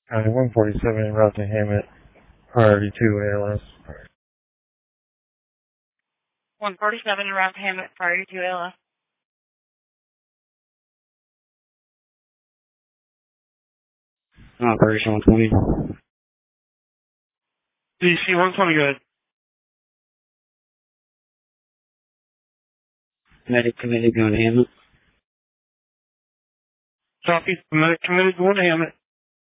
County 147 en route to Hammett, priority 2 ALS. 147 en route to Hammett, priority 2 ALS. Operation 120. DC 120, good. Medic committed going to Hammett. Copy. Medic committed going to Hammett.